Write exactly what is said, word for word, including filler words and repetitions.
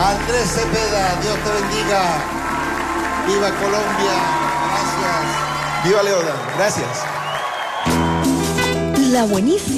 Andrés Cepeda, Dios te bendiga. Viva Colombia. Gracias. Viva Leoda. Gracias. La buenísima.